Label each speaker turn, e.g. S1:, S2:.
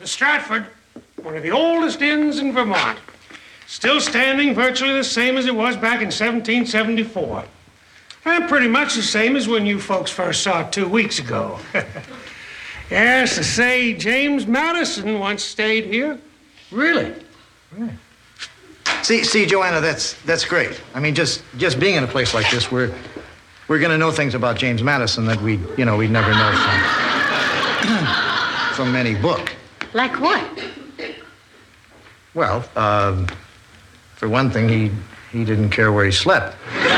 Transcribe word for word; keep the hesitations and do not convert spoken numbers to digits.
S1: Stratford, one of the oldest inns in Vermont. Still standing, virtually the same as it was back in seventeen seventy-four. And pretty much the same as when you folks first saw it two weeks ago. Yes, to say James Madison once stayed here.
S2: Really? Really? See, see, Joanna, that's that's great. I mean, just just being in a place like this, we're we're going to know things about James Madison that we, you know, we'd never know from from any book.
S3: Like what?
S2: Well, um, for one thing, he he didn't care where he slept.